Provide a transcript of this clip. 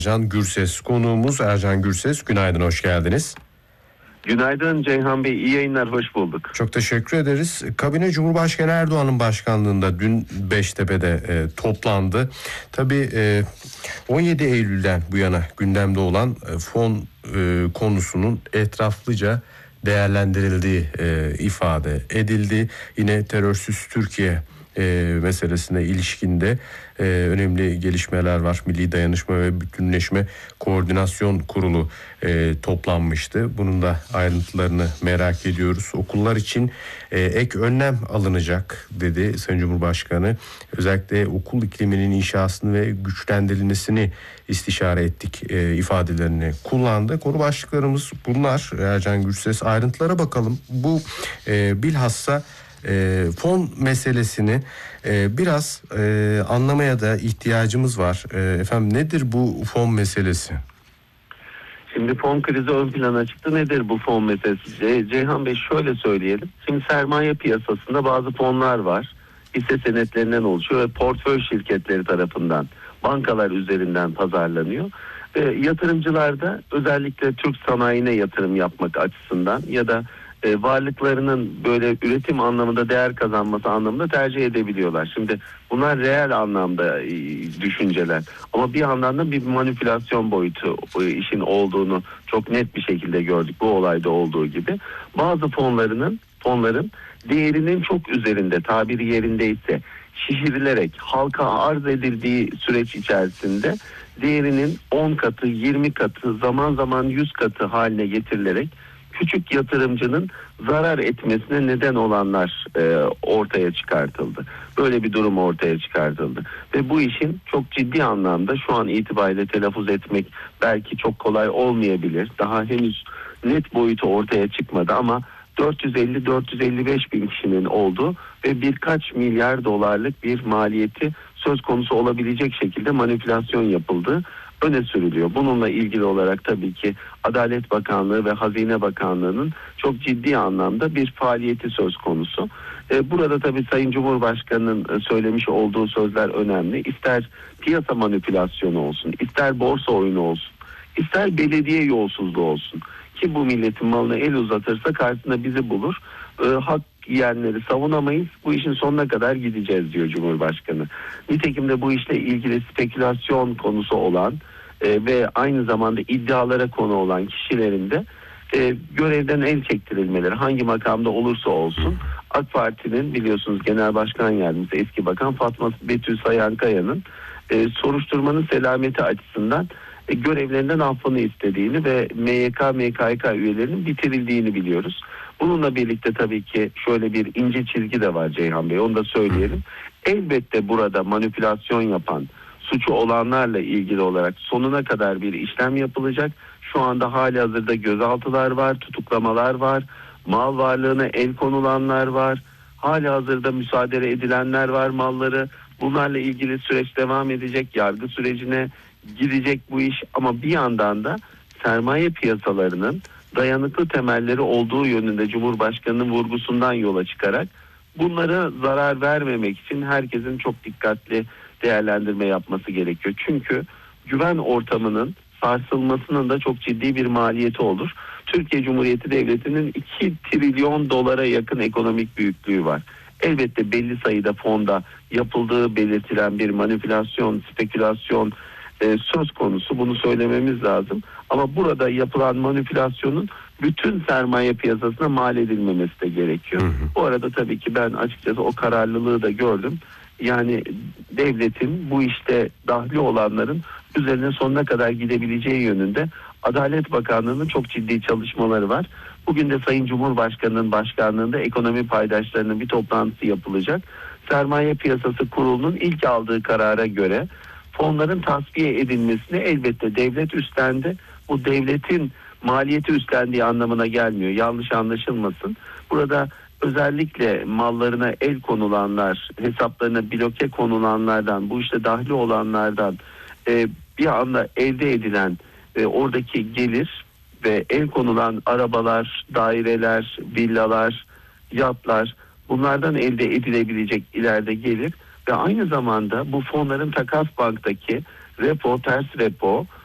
Ercan Gürses konuğumuz. Ercan Gürses, günaydın, hoş geldiniz. Günaydın Ceyhan Bey, iyi yayınlar, hoş bulduk. Çok teşekkür ederiz. Kabine Cumhurbaşkanı Erdoğan'ın başkanlığında dün Beştepe'de toplandı. Tabii 17 Eylül'den bu yana gündemde olan fon konusunun etraflıca değerlendirildiği ifade edildi. Yine terörsüz Türkiye meselesine ilişkinde önemli gelişmeler var. Milli Dayanışma ve Bütünleşme Koordinasyon Kurulu toplanmıştı. Bunun da ayrıntılarını merak ediyoruz. Okullar için ek önlem alınacak dedi Sayın Cumhurbaşkanı. Özellikle okul ikliminin inşasını ve güçlendirilmesini istişare ettik ifadelerini kullandı. Konu başlıklarımız bunlar. Ercan Gürses, ayrıntılara bakalım. Bu bilhassa fon meselesini biraz anlamaya da ihtiyacımız var. Efendim, nedir bu fon meselesi? Şimdi fon krizi ön plana çıktı. Nedir bu fon meselesi? Ceyhan Bey, şöyle söyleyelim. Şimdi sermaye piyasasında bazı fonlar var. Hisse senetlerinden oluşuyor ve portföy şirketleri tarafından, bankalar üzerinden pazarlanıyor. Yatırımcılar da özellikle Türk sanayine yatırım yapmak açısından ya da varlıklarının böyle üretim anlamında değer kazanması anlamında tercih edebiliyorlar. Şimdi bunlar reel anlamda düşünceler. Ama bir yandan da bir manipülasyon boyutu işin olduğunu çok net bir şekilde gördük bu olayda olduğu gibi. Bazı fonların değerinin çok üzerinde, tabiri yerindeyse şişirilerek halka arz edildiği süreç içerisinde değerinin 10 katı, 20 katı, zaman zaman 100 katı haline getirilerek küçük yatırımcının zarar etmesine neden olanlar ortaya çıkartıldı. Böyle bir durum ortaya çıkartıldı. Ve bu işin çok ciddi anlamda şu an itibariyle telaffuz etmek belki çok kolay olmayabilir. Daha henüz net boyutu ortaya çıkmadı ama 450-455 bin kişinin olduğu ve birkaç milyar dolarlık bir maliyeti söz konusu olabilecek şekilde manipülasyon yapıldığı öne sürülüyor. Bununla ilgili olarak tabii ki Adalet Bakanlığı ve Hazine Bakanlığı'nın çok ciddi anlamda bir faaliyeti söz konusu. Burada tabii Sayın Cumhurbaşkanı'nın söylemiş olduğu sözler önemli. İster piyasa manipülasyonu olsun, ister borsa oyunu olsun, ister belediye yolsuzluğu olsun ki bu milletin malına el uzatırsa karşısında bizi bulur. Hak yiyenleri savunamayız. Bu işin sonuna kadar gideceğiz diyor Cumhurbaşkanı. Nitekim de bu işle ilgili spekülasyon konusu olan ve aynı zamanda iddialara konu olan kişilerin de görevden el çektirilmeleri hangi makamda olursa olsun AK Parti'nin biliyorsunuz Genel Başkan Yardımcısı eski Bakan Fatma Betül Sayankaya'nın soruşturmanın selameti açısından görevlerinden affını istediğini ve MYK, MKYK üyelerinin bitirildiğini biliyoruz. Bununla birlikte tabii ki şöyle bir ince çizgi de var Ceyhan Bey, onu da söyleyelim. Elbette burada manipülasyon yapan, suçu olanlarla ilgili olarak sonuna kadar bir işlem yapılacak. Şu anda halihazırda gözaltılar var, tutuklamalar var, mal varlığına el konulanlar var, halihazırda müsaade edilenler var malları. Bunlarla ilgili süreç devam edecek, yargı sürecine gidecek bu iş ama bir yandan da sermaye piyasalarının dayanıklı temelleri olduğu yönünde Cumhurbaşkanı'nın vurgusundan yola çıkarak bunlara zarar vermemek için herkesin çok dikkatli değerlendirme yapması gerekiyor. Çünkü güven ortamının sarsılmasının da çok ciddi bir maliyeti olur. Türkiye Cumhuriyeti Devleti'nin 2 trilyon dolara yakın ekonomik büyüklüğü var. Elbette belli sayıda fonda yapıldığı belirtilen bir manipülasyon, spekülasyon söz konusu, bunu söylememiz lazım. Ama burada yapılan manipülasyonun bütün sermaye piyasasına mal edilmemesi de gerekiyor. Bu arada tabii ki ben açıkçası o kararlılığı da gördüm. Yani devletin bu işte dahli olanların üzerine sonuna kadar gidebileceği yönünde Adalet Bakanlığı'nın çok ciddi çalışmaları var. Bugün de Sayın Cumhurbaşkanı'nın başkanlığında ekonomi paydaşlarının bir toplantısı yapılacak. Sermaye Piyasası Kurulu'nun ilk aldığı karara göre fonların tasfiye edilmesini elbette devlet üstlendi. Bu devletin maliyeti üstlendiği anlamına gelmiyor. Yanlış anlaşılmasın. Burada özellikle mallarına el konulanlar, hesaplarına bloke konulanlardan, bu işte dahli olanlardan bir anda elde edilen oradaki gelir ve el konulan arabalar, daireler, villalar, yatlar, bunlardan elde edilebilecek ileride gelir ve aynı zamanda bu fonların takas banktaki repo, ters repo,